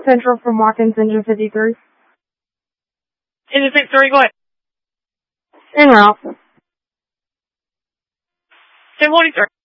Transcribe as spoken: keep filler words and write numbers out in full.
Central from Watkins, Engine fifty-three. Engine fifty-three, go ahead. En route. ten forty-three.